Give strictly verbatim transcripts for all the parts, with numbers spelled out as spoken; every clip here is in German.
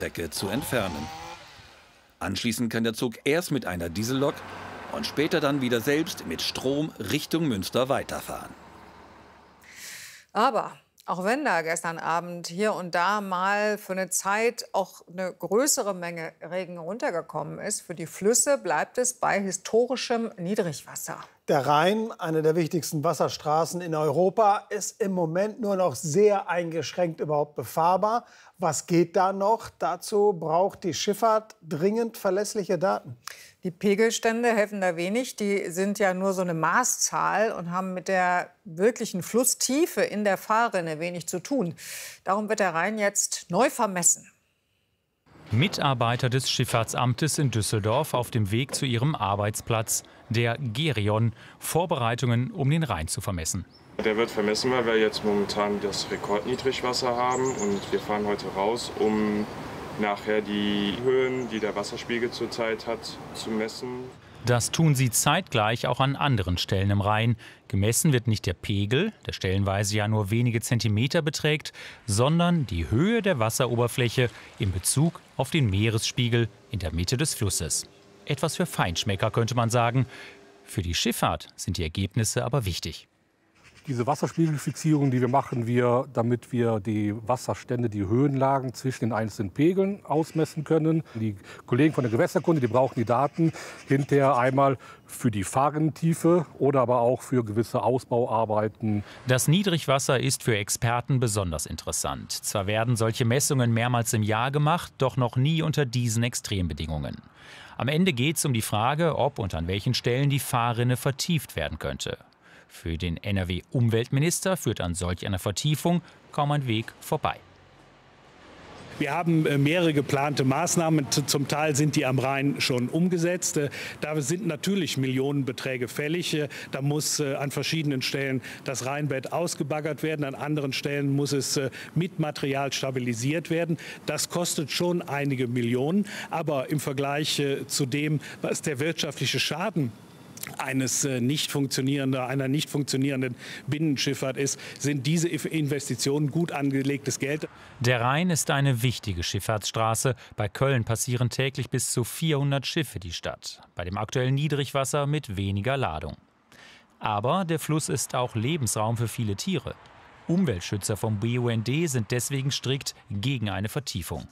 Strecke zu entfernen. Anschließend kann der Zug erst mit einer Diesellok und später dann wieder selbst mit Strom Richtung Münster weiterfahren. Aber auch wenn da gestern Abend hier und da mal für eine Zeit auch eine größere Menge Regen runtergekommen ist, für die Flüsse bleibt es bei historischem Niedrigwasser. Der Rhein, eine der wichtigsten Wasserstraßen in Europa, ist im Moment nur noch sehr eingeschränkt überhaupt befahrbar. Was geht da noch? Dazu braucht die Schifffahrt dringend verlässliche Daten. Die Pegelstände helfen da wenig. Die sind ja nur so eine Maßzahl und haben mit der wirklichen Flusstiefe in der Fahrrinne wenig zu tun. Darum wird der Rhein jetzt neu vermessen. Mitarbeiter des Schifffahrtsamtes in Düsseldorf auf dem Weg zu ihrem Arbeitsplatz, der Gerion, Vorbereitungen, um den Rhein zu vermessen. Der wird vermessen, weil wir jetzt momentan das Rekordniedrigwasser haben und wir fahren heute raus, um nachher die Höhen, die der Wasserspiegel zurzeit hat, zu messen. Das tun sie zeitgleich auch an anderen Stellen im Rhein. Gemessen wird nicht der Pegel, der stellenweise ja nur wenige Zentimeter beträgt, sondern die Höhe der Wasseroberfläche in Bezug auf den Meeresspiegel in der Mitte des Flusses. Etwas für Feinschmecker, könnte man sagen. Für die Schifffahrt sind die Ergebnisse aber wichtig. Diese Wasserspiegelfixierung, die wir machen, wir, damit wir die Wasserstände, die Höhenlagen zwischen den einzelnen Pegeln ausmessen können. Die Kollegen von der Gewässerkunde, die brauchen die Daten hinterher einmal für die Fahrrinnentiefe oder aber auch für gewisse Ausbauarbeiten. Das Niedrigwasser ist für Experten besonders interessant. Zwar werden solche Messungen mehrmals im Jahr gemacht, doch noch nie unter diesen Extrembedingungen. Am Ende geht es um die Frage, ob und an welchen Stellen die Fahrrinne vertieft werden könnte. Für den N R W-Umweltminister führt an solch einer Vertiefung kaum ein Weg vorbei. Wir haben mehrere geplante Maßnahmen. Zum Teil sind die am Rhein schon umgesetzt. Da sind natürlich Millionenbeträge fällig. Da muss an verschiedenen Stellen das Rheinbett ausgebaggert werden. An anderen Stellen muss es mit Material stabilisiert werden. Das kostet schon einige Millionen. Aber im Vergleich zu dem, was der wirtschaftliche Schaden eines nicht funktionierenden, einer nicht funktionierenden Binnenschifffahrt ist, sind diese Investitionen gut angelegtes Geld. Der Rhein ist eine wichtige Schifffahrtsstraße. Bei Köln passieren täglich bis zu vierhundert Schiffe die Stadt. Bei dem aktuellen Niedrigwasser mit weniger Ladung. Aber der Fluss ist auch Lebensraum für viele Tiere. Umweltschützer vom B U N D sind deswegen strikt gegen eine Vertiefung.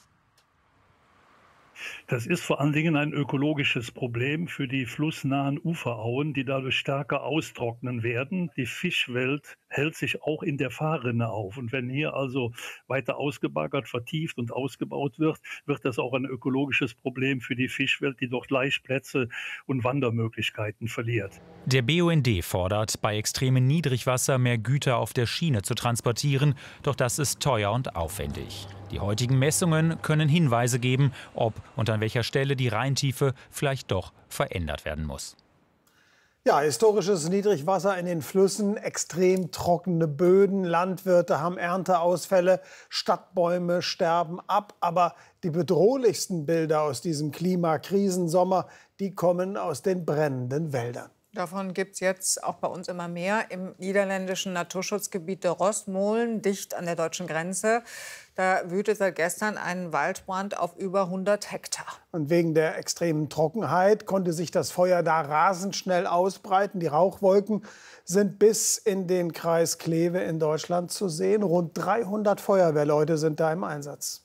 Das ist vor allen Dingen ein ökologisches Problem für die flussnahen Uferauen, die dadurch stärker austrocknen werden. Die Fischwelt hält sich auch in der Fahrrinne auf. Und wenn hier also weiter ausgebaggert, vertieft und ausgebaut wird, wird das auch ein ökologisches Problem für die Fischwelt, die dort Laichplätze und Wandermöglichkeiten verliert. Der B U N D fordert, bei extremem Niedrigwasser mehr Güter auf der Schiene zu transportieren. Doch das ist teuer und aufwendig. Die heutigen Messungen können Hinweise geben, ob und an welcher Stelle die Rheintiefe vielleicht doch verändert werden muss. Ja, historisches Niedrigwasser in den Flüssen, extrem trockene Böden, Landwirte haben Ernteausfälle, Stadtbäume sterben ab. Aber die bedrohlichsten Bilder aus diesem Klimakrisensommer, die kommen aus den brennenden Wäldern. Davon gibt es jetzt auch bei uns immer mehr im niederländischen Naturschutzgebiet der Rosmolen, dicht an der deutschen Grenze. Da wütet seit gestern ein Waldbrand auf über hundert Hektar. Und wegen der extremen Trockenheit konnte sich das Feuer da rasend schnell ausbreiten. Die Rauchwolken sind bis in den Kreis Kleve in Deutschland zu sehen. Rund dreihundert Feuerwehrleute sind da im Einsatz.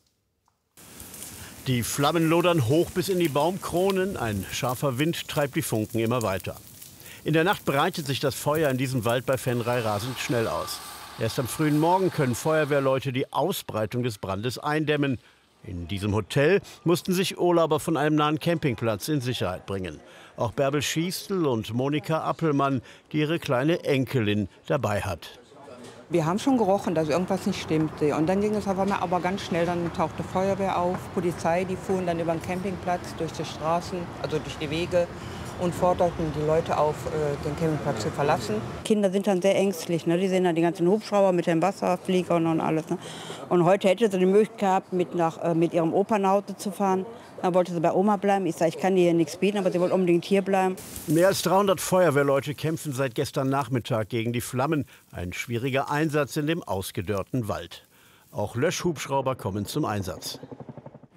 Die Flammen lodern hoch bis in die Baumkronen. Ein scharfer Wind treibt die Funken immer weiter. In der Nacht breitet sich das Feuer in diesem Wald bei Venray rasend schnell aus. Erst am frühen Morgen können Feuerwehrleute die Ausbreitung des Brandes eindämmen. In diesem Hotel mussten sich Urlauber von einem nahen Campingplatz in Sicherheit bringen. Auch Bärbel Schiestel und Monika Appelmann, die ihre kleine Enkelin dabei hat. Wir haben schon gerochen, dass irgendwas nicht stimmte. Und dann ging es auf einmal aber ganz schnell, dann tauchte Feuerwehr auf, Polizei, die fuhren dann über den Campingplatz, durch die Straßen, also durch die Wege und forderten die Leute auf, den Campingplatz zu verlassen. Kinder sind dann sehr ängstlich, ne? Die sehen dann die ganzen Hubschrauber mit den Wasserfliegern und alles. Ne? Und heute hätte sie die Möglichkeit gehabt, mit, nach, mit ihrem Opa nach Hause zu fahren. Dann wollte sie bei Oma bleiben. Ich sage, ich kann ihr hier nichts bieten, aber sie wollte unbedingt hier bleiben. Mehr als dreihundert Feuerwehrleute kämpfen seit gestern Nachmittag gegen die Flammen. Ein schwieriger Einsatz in dem ausgedörrten Wald. Auch Löschhubschrauber kommen zum Einsatz.